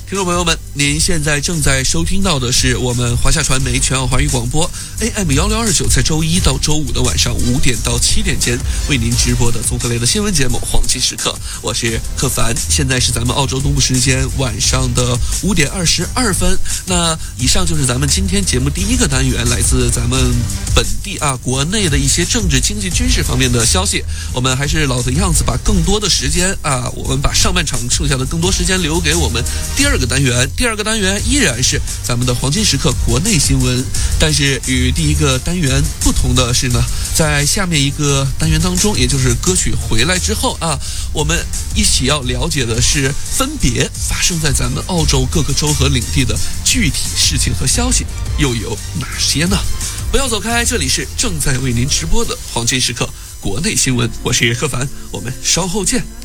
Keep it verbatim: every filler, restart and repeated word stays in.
听众朋友们，您现在正在收听到的是我们华夏传媒全澳华语广播 A M 一六二九，在周一到周五的晚上五点到七点间为您直播的综合类的新闻节目《黄金时刻》，我是克凡。现在是咱们澳洲东部时间晚上的五点二十二分。那以上就是咱们今天节目第一个单元，来自咱们本地啊国内的一些政治、经济、军事方面的消息。我们还是老的样子，把更多的时间啊，我们把上半场剩下的更多时间留给我们第二个单元。第二个单元依然是咱们的黄金时刻国内新闻，但是与第一个单元不同的是呢，在下面一个单元当中，也就是歌曲回来之后啊，我们一起要了解的是分别发生在咱们澳洲各个州和领地的具体事情和消息又有哪些呢？不要走开，这里是正在为您直播的黄金时刻国内新闻，我是柯凡，我们稍后见。